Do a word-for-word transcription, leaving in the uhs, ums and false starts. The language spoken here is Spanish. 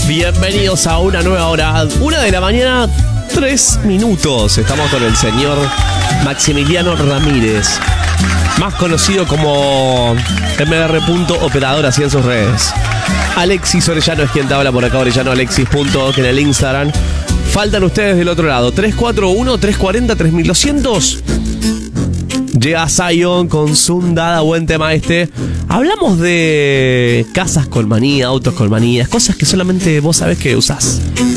Bienvenidos a una nueva hora. Una de la mañana, tres minutos. Estamos con el señor Maximiliano Ramírez, más conocido como M R Operador, así en sus redes. Alexis Orellano es quien te habla por acá, Orellano Alexis punto oc en el Instagram. Faltan ustedes del otro lado. tres cuatro uno, tres cuatro cero, tres mil doscientos. Llega Zion con Zoom Dada, buen tema este. Hablamos de casas con manía, autos con manías, cosas que solamente vos sabés que usás.